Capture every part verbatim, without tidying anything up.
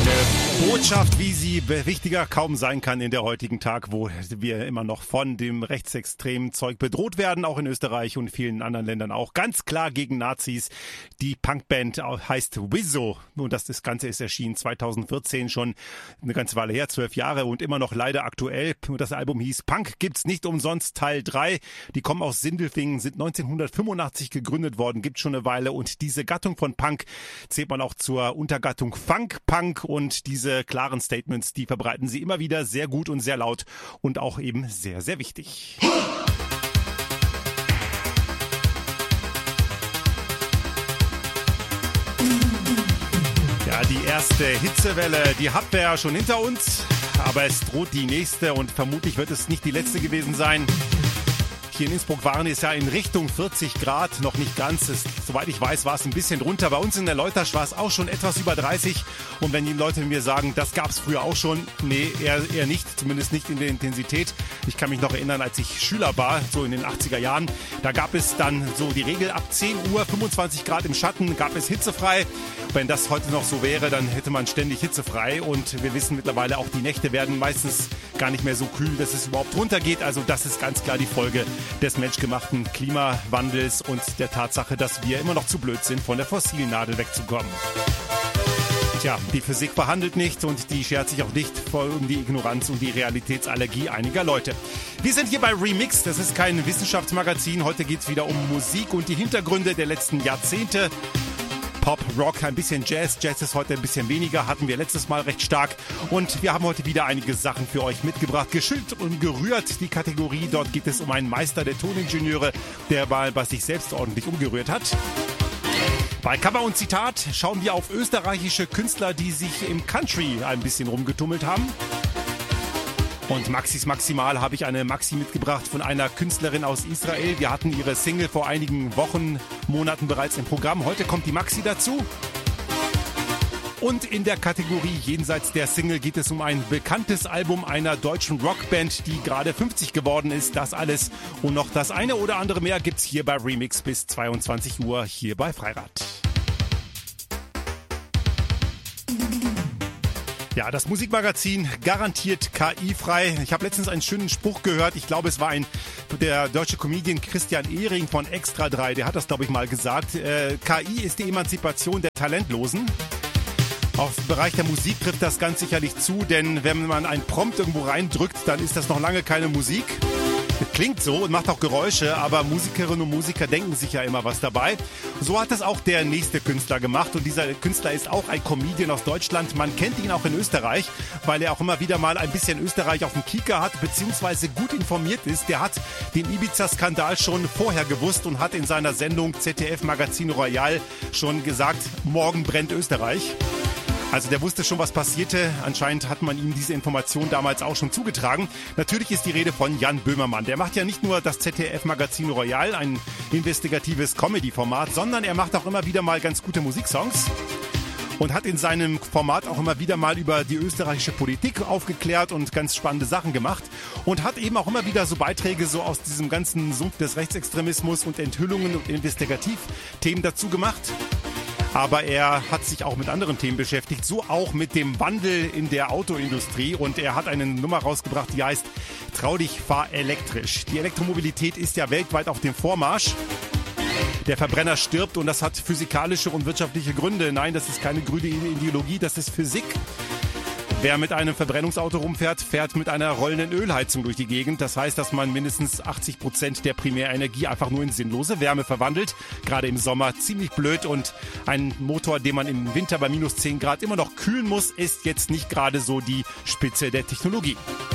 Botschaft, wie sie wichtiger kaum sein kann in der heutigen Tag, wo wir immer noch von dem rechtsextremen Zeug bedroht werden, auch in Österreich und vielen anderen Ländern auch. Ganz klar gegen Nazis. Die Punkband heißt Wizzo und das, das Ganze ist erschienen zweitausendvierzehn, schon eine ganze Weile her, zwölf Jahre und immer noch leider aktuell. Und das Album hieß Punk gibt's nicht umsonst Teil drei. Die kommen aus Sindelfingen, sind neunzehnhundertfünfundachtzig gegründet worden, gibt schon eine Weile und diese Gattung von Punk zählt man auch zur Untergattung Funk Punk und diese klaren Statements, die verbreiten sie immer wieder sehr gut und sehr laut und auch eben sehr, sehr wichtig. Ja, die erste Hitzewelle, die hatten wir ja schon hinter uns, aber es droht die nächste und vermutlich wird es nicht die letzte gewesen sein. Hier in Innsbruck waren es ja in Richtung vierzig Grad, noch nicht ganz. Es, soweit ich weiß, war es ein bisschen drunter. Bei uns in der Leutasch war es auch schon etwas über dreißig. Und wenn die Leute mir sagen, das gab es früher auch schon, nee, eher, eher nicht, zumindest nicht in der Intensität. Ich kann mich noch erinnern, als ich Schüler war, so in den achtziger Jahren, da gab es dann so die Regel, ab zehn Uhr, fünfundzwanzig Grad im Schatten, gab es hitzefrei. Wenn das heute noch so wäre, dann hätte man ständig hitzefrei. Und wir wissen mittlerweile auch, die Nächte werden meistens gar nicht mehr so kühl, dass es überhaupt runtergeht. Also das ist ganz klar die Folge des menschgemachten Klimawandels und der Tatsache, dass wir immer noch zu blöd sind, von der fossilen Nadel wegzukommen. Tja, die Physik verhandelt nicht und die schert sich auch nicht voll um die Ignoranz und die Realitätsallergie einiger Leute. Wir sind hier bei Remix, das ist kein Wissenschaftsmagazin. Heute geht es wieder um Musik und die Hintergründe der letzten Jahrzehnte. Pop, Rock, ein bisschen Jazz. Jazz ist heute ein bisschen weniger, hatten wir letztes Mal recht stark. Und wir haben heute wieder einige Sachen für euch mitgebracht. Geschüllt und gerührt, die Kategorie. Dort geht es um einen Meister der Toningenieure, der mal bei sich selbst ordentlich umgerührt hat. Bei Cover und Zitat schauen wir auf österreichische Künstler, die sich im Country ein bisschen rumgetummelt haben. Und Maxis Maximal habe ich eine Maxi mitgebracht von einer Künstlerin aus Israel. Wir hatten ihre Single vor einigen Wochen, Monaten bereits im Programm. Heute kommt die Maxi dazu. Und in der Kategorie Jenseits der Single geht es um ein bekanntes Album einer deutschen Rockband, die gerade fünfzig geworden ist. Das alles und noch das eine oder andere mehr gibt's hier bei Remix bis zweiundzwanzig Uhr hier bei Freirad. Ja, das Musikmagazin garantiert K I-frei. Ich habe letztens einen schönen Spruch gehört. Ich glaube, es war ein der deutsche Comedian Christian Ehring von Extra drei. Der hat das, glaube ich, mal gesagt. Äh, K I ist die Emanzipation der Talentlosen. Auf den Bereich der Musik trifft das ganz sicherlich zu, denn wenn man einen Prompt irgendwo reindrückt, dann ist das noch lange keine Musik. Klingt so und macht auch Geräusche, aber Musikerinnen und Musiker denken sich ja immer was dabei. So hat es auch der nächste Künstler gemacht und dieser Künstler ist auch ein Comedian aus Deutschland. Man kennt ihn auch in Österreich, weil er auch immer wieder mal ein bisschen Österreich auf dem Kieker hat, beziehungsweise gut informiert ist. Der hat den Ibiza-Skandal schon vorher gewusst und hat in seiner Sendung Z D F Magazin Royal schon gesagt, morgen brennt Österreich. Also der wusste schon, was passierte. Anscheinend hat man ihm diese Information damals auch schon zugetragen. Natürlich ist die Rede von Jan Böhmermann. Der macht ja nicht nur das Z D F-Magazin Royal, ein investigatives Comedy-Format, sondern er macht auch immer wieder mal ganz gute Musiksongs. Und hat in seinem Format auch immer wieder mal über die österreichische Politik aufgeklärt und ganz spannende Sachen gemacht. Und hat eben auch immer wieder so Beiträge so aus diesem ganzen Sumpf des Rechtsextremismus und Enthüllungen und Investigativthemen dazu gemacht. Aber er hat sich auch mit anderen Themen beschäftigt, so auch mit dem Wandel in der Autoindustrie. Und er hat eine Nummer rausgebracht, die heißt Trau dich, fahr elektrisch. Die Elektromobilität ist ja weltweit auf dem Vormarsch. Der Verbrenner stirbt und das hat physikalische und wirtschaftliche Gründe. Nein, das ist keine grüne Ideologie, das ist Physik. Wer mit einem Verbrennungsauto rumfährt, fährt mit einer rollenden Ölheizung durch die Gegend. Das heißt, dass man mindestens achtzig Prozent der Primärenergie einfach nur in sinnlose Wärme verwandelt. Gerade im Sommer ziemlich blöd und ein Motor, den man im Winter bei minus zehn Grad immer noch kühlen muss, ist jetzt nicht gerade so die Spitze der Technologie.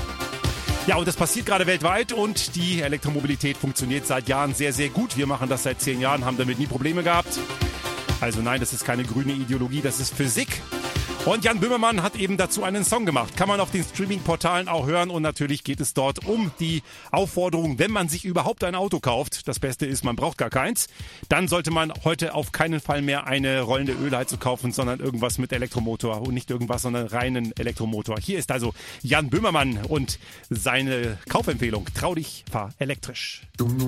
Ja, und das passiert gerade weltweit und die Elektromobilität funktioniert seit Jahren sehr, sehr gut. Wir machen das seit zehn Jahren, haben damit nie Probleme gehabt. Also nein, das ist keine grüne Ideologie, das ist Physik. Und Jan Böhmermann hat eben dazu einen Song gemacht. Kann man auf den Streaming-Portalen auch hören. Und natürlich geht es dort um die Aufforderung, wenn man sich überhaupt ein Auto kauft. Das Beste ist, man braucht gar keins. Dann sollte man heute auf keinen Fall mehr eine rollende Ölheizung kaufen, sondern irgendwas mit Elektromotor. Und nicht irgendwas, sondern reinen Elektromotor. Hier ist also Jan Böhmermann und seine Kaufempfehlung. Trau dich, fahr elektrisch.